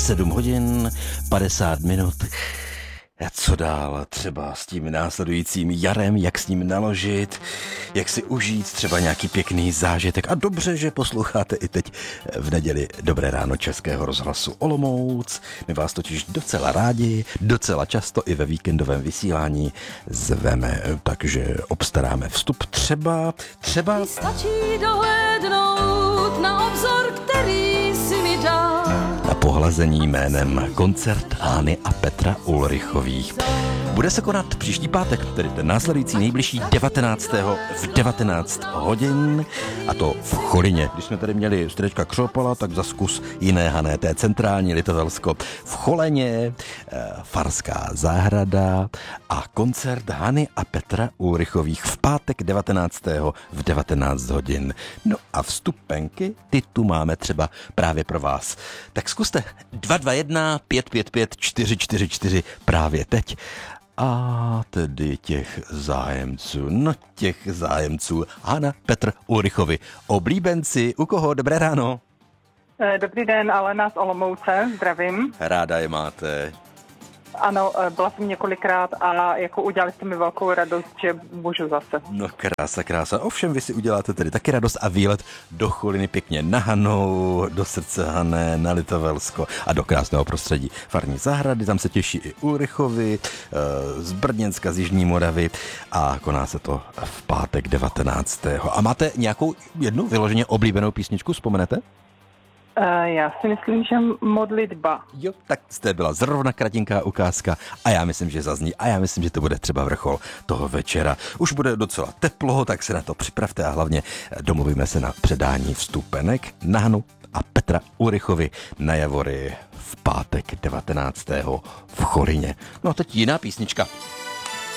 7 hodin, 50 minut. A co dál třeba s tím následujícím jarem, jak s ním naložit, jak si užít třeba nějaký pěkný zážitek. A dobře, že posloucháte i teď v neděli Dobré ráno Českého rozhlasu Olomouc. My vás totiž docela rádi, docela často i ve víkendovém vysílání zveme, takže obstaráme vstup třeba... Stačí dohlédnout na obzor, který si mi dal. Na pohlazení jménem Koncert Hány a Petra Ulrichových. Bude se konat příští pátek, tedy ten následující nejbližší 19. v 19 hodin, a to v Cholině. Když jsme tady měli Strečka Křopala, tak za zkus jiné Hané, té centrální Litovelsko. V Choleně Farská zahrada a koncert Hany a Petra Ulrichových v pátek 19. v 19 hodin. No a vstupenky, ty tu máme třeba právě pro vás. Tak zkuste 221 555 444 právě teď. A tedy těch zájemců, Hana, Petr Ulrichovi, oblíbenci, u koho? Dobré ráno. Dobrý den, Alena z Olomouce, zdravím. Ráda je máte. Ano, byla jsem několikrát a jako udělali jste mi velkou radost, že můžu zase. No krása. Ovšem vy si uděláte tedy taky radost a výlet do Choliny pěkně na Hanou, do srdce Hané, na Litovelsko a do krásného prostředí farní zahrady. Tam se těší i Ulrichovi, z Brněnska, z Jižní Moravy a koná se to v pátek 19. A máte nějakou jednu vyloženě oblíbenou písničku, vzpomenete? Já si myslím, že modlitba. Jo, tak jste byla zrovna kratinká ukázka a já myslím, že zazní a já myslím, že to bude třeba vrchol toho večera. Už bude docela teplo, tak se na to připravte a hlavně domluvíme se na předání vstupenek na Hanu a Petra Ulrichovi na Javory v pátek 19. v Cholině. No a teď jiná písnička.